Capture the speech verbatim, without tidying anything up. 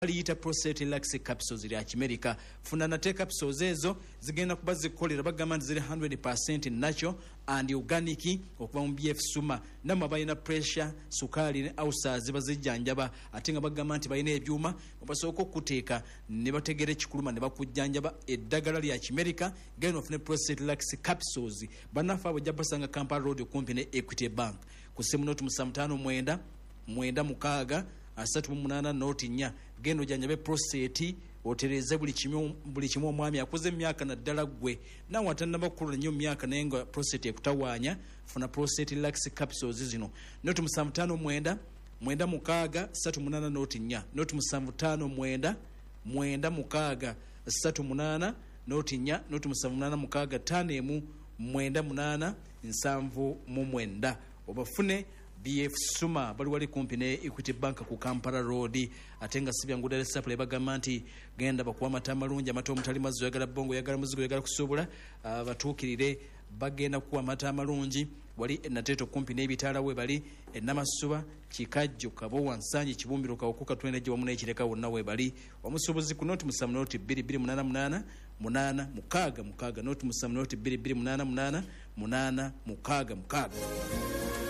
aliyita prostate lax capsules lya America. Funa nate capsules ezo zigenda kuba zikolera bagamba nti ziri one hundred percent natural and organic okuva mu B F Suma. Namwe balina pressure, sukali ne ulcers bazijjanjaba ate nga bagamba nti balina ebyuma basoboka okuteeka ne bategera ekikuluma ne bakujjanjaba eddagala lya America geno ofune prostate lax capsules. Banafa abajja basanga Kampala Road kumpi ne Equity Bank. Kusimu notu musamtano mwenda mwenda mukaga asatu munana noti nya gendo janjabe prostate otereze buli kimyo buli kimyo omwami akoze myaka na ddala gwe na watanna bakulu nnyo myaka nenga prostate ekutawanya funa prostate lax capsules zino noti musamtano mwenda mwenda mukaga asatu munana noti nya noti musamtano mwenda mwenda mukaga asatu munana noti nya noti musamtano mukaga tanemu mwenda munana nsanvu mu mwenda obafune B F Suma bali wali kumpi ne Equity Bank ku Kampala Road atenga sibya ngudale supply bagamba nti genda bakuwa mata malungi amata omutali mazzo yagala bongo yagala muzigo yagala kusobula uh, batukirire bagenda kuwa mata malungi wali enateto kumpi ne bitala we bali enamasuba kikajjo kabo wansanyi kibumbiro kawokuka tweneje wamu n'ekireka wonna we bali omusubuzi ku noti musamu noti bbiri bbiri munana munana munana mukaga mukaga noti musamu noti bbiri bbiri munana munana munana mukaga mukaga